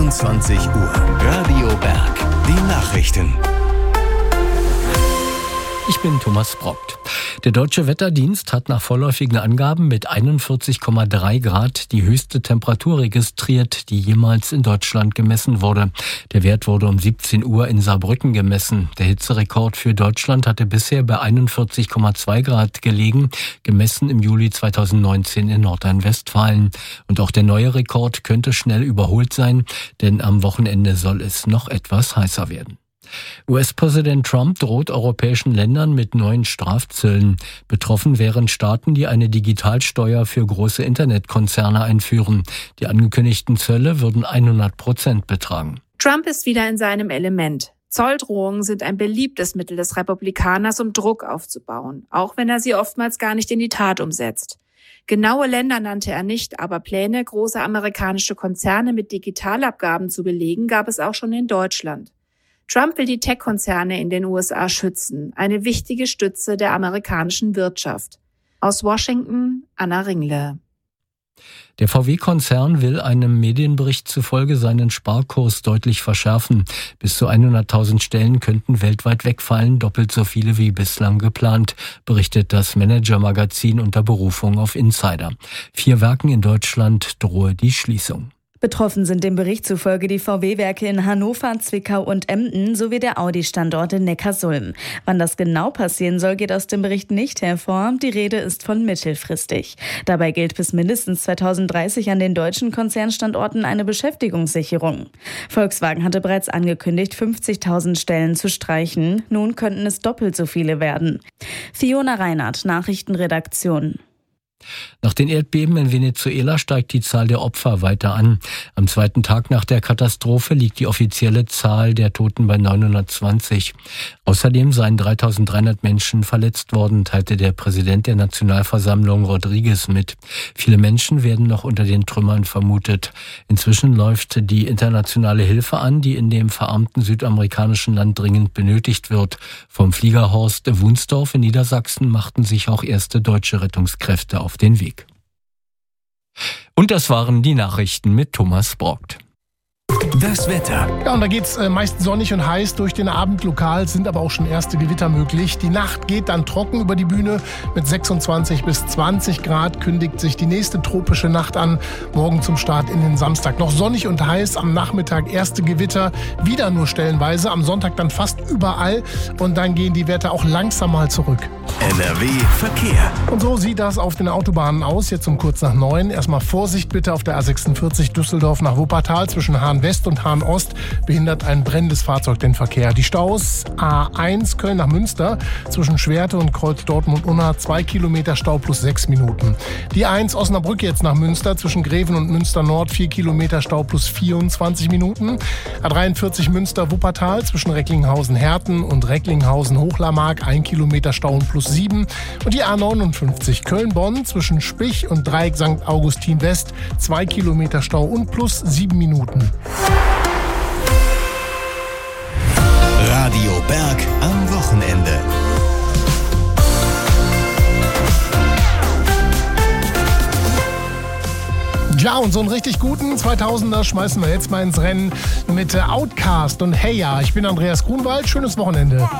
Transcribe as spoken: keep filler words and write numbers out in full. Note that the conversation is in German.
einundzwanzig Uhr. Radio Berg. Die Nachrichten. Ich bin Thomas Brockt. Der Deutsche Wetterdienst hat nach vorläufigen Angaben mit einundvierzig Komma drei Grad die höchste Temperatur registriert, die jemals in Deutschland gemessen wurde. Der Wert wurde um siebzehn Uhr in Saarbrücken gemessen. Der Hitzerekord für Deutschland hatte bisher bei einundvierzig Komma zwei Grad gelegen, gemessen im Juli zweitausendneunzehn in Nordrhein-Westfalen. Und auch der neue Rekord könnte schnell überholt sein, denn am Wochenende soll es noch etwas heißer werden. U S-Präsident Trump droht europäischen Ländern mit neuen Strafzöllen. Betroffen wären Staaten, die eine Digitalsteuer für große Internetkonzerne einführen. Die angekündigten Zölle würden hundert Prozent betragen. Trump ist wieder in seinem Element. Zolldrohungen sind ein beliebtes Mittel des Republikaners, um Druck aufzubauen, auch wenn er sie oftmals gar nicht in die Tat umsetzt. Genaue Länder nannte er nicht, aber Pläne, große amerikanische Konzerne mit Digitalabgaben zu belegen, gab es auch schon in Deutschland. Trump will die Tech-Konzerne in den U S A schützen, eine wichtige Stütze der amerikanischen Wirtschaft. Aus Washington, Anna Ringle. Der V W-Konzern will einem Medienbericht zufolge seinen Sparkurs deutlich verschärfen. Bis zu hunderttausend Stellen könnten weltweit wegfallen, doppelt so viele wie bislang geplant, berichtet das Manager-Magazin unter Berufung auf Insider. Vier Werken in Deutschland drohe die Schließung. Betroffen sind dem Bericht zufolge die V W-Werke in Hannover, Zwickau und Emden sowie der Audi-Standort in Neckarsulm. Wann das genau passieren soll, geht aus dem Bericht nicht hervor. Die Rede ist von mittelfristig. Dabei gilt bis mindestens zweitausenddreißig an den deutschen Konzernstandorten eine Beschäftigungssicherung. Volkswagen hatte bereits angekündigt, fünfzigtausend Stellen zu streichen. Nun könnten es doppelt so viele werden. Fiona Reinhardt, Nachrichtenredaktion. Nach den Erdbeben in Venezuela steigt die Zahl der Opfer weiter an. Am zweiten Tag nach der Katastrophe liegt die offizielle Zahl der Toten bei neunhundertzwanzig. Außerdem seien dreitausenddreihundert Menschen verletzt worden, teilte der Präsident der Nationalversammlung Rodriguez mit. Viele Menschen werden noch unter den Trümmern vermutet. Inzwischen läuft die internationale Hilfe an, die in dem verarmten südamerikanischen Land dringend benötigt wird. Vom Fliegerhorst Wunsdorf in Niedersachsen machten sich auch erste deutsche Rettungskräfte auf den Weg. Und das waren die Nachrichten mit Thomas Brockt. Das Wetter. Ja, und da geht's äh, meist sonnig und heiß durch den Abend. Lokal sind aber auch schon erste Gewitter möglich. Die Nacht geht dann trocken über die Bühne. Mit sechsundzwanzig bis zwanzig Grad kündigt sich die nächste tropische Nacht an. Morgen zum Start in den Samstag. Noch sonnig und heiß. Am Nachmittag erste Gewitter. Wieder nur stellenweise. Am Sonntag dann fast überall. Und dann gehen die Werte auch langsam mal zurück. N R W Verkehr. Und so sieht das auf den Autobahnen aus. Jetzt um kurz nach neun. Erstmal Vorsicht bitte auf der A sechsundvierzig Düsseldorf nach Wuppertal zwischen Hahn West und Hahn Ost behindert ein brennendes Fahrzeug den Verkehr. Die Staus A eins Köln nach Münster zwischen Schwerte und Kreuz Dortmund-Unna zwei Kilometer Stau plus sechs Minuten. Die eins Osnabrück jetzt nach Münster zwischen Greven und Münster Nord vier Kilometer Stau plus vierundzwanzig Minuten. A dreiundvierzig Münster-Wuppertal zwischen Recklinghausen-Herten und Recklinghausen-Hochlarmark ein Kilometer Stau und plus sieben. Und die A neunundfünfzig Köln-Bonn zwischen Spich und Dreieck Sankt Augustin West zwei Kilometer Stau und plus sieben Minuten. Radio Berg am Wochenende. Ja, und so einen richtig guten zweitausender schmeißen wir jetzt mal ins Rennen mit Outcast und Hey Ja. Ich bin Andreas Grunwald. Schönes Wochenende.